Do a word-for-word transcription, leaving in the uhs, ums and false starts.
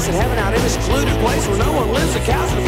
in heaven out in this secluded place where no one lives, the cows and